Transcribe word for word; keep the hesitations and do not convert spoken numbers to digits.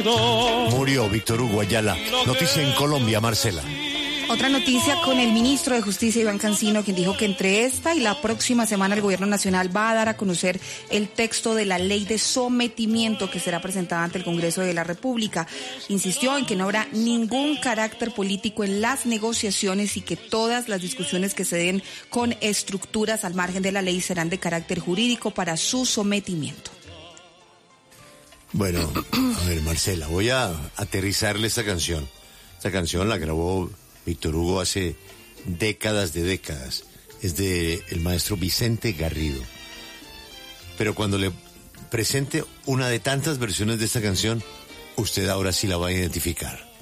olvidó. Murió Víctor Hugo Ayala. Noticia en Colombia, Marcela. Otra noticia con el ministro de Justicia, Iván Cancino, quien dijo que entre esta y la próxima semana el gobierno nacional va a dar a conocer el texto de la ley de sometimiento que será presentada ante el Congreso de la República. Insistió en que no habrá ningún carácter político en las negociaciones y que todas las discusiones que se den con estructuras al margen de la ley serán de carácter jurídico para su sometimiento. Bueno, a ver, Marcela, voy a aterrizarle esta canción. Esta canción la grabó Víctor Hugo hace décadas de décadas. Es de el maestro Vicente Garrido. Pero cuando le presente una de tantas versiones de esta canción, usted ahora sí la va a identificar.